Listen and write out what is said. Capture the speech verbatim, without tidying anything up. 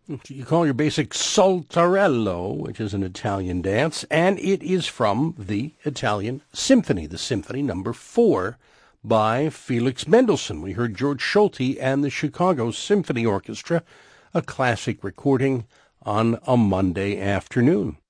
You call your basic Saltarello, which is an Italian dance, and it is from the Italian Symphony, the Symphony Number Four by Felix Mendelssohn. We heard George Solti and the Chicago Symphony Orchestra, a classic recording on a Monday afternoon.